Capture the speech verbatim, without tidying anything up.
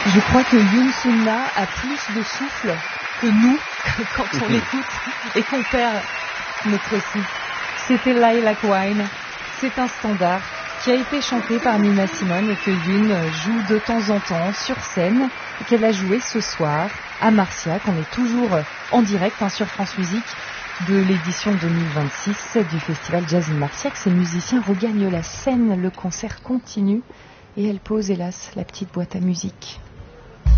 Je crois que Yoon Sun-na a plus de souffle que nous quand on l'écoute et qu'on perd notre souffle. C'était Lilac Wine. C'est un standard qui a été chanté par Nina Simone et que Yoon joue de temps en temps sur scène et qu'elle a joué ce soir à Marciac. On est toujours en direct hein, sur France Musique de l'édition deux mille vingt-six du festival Jazz in Marciac. Ces musiciens regagnent la scène, le concert continue et elle pose hélas la petite boîte à musique.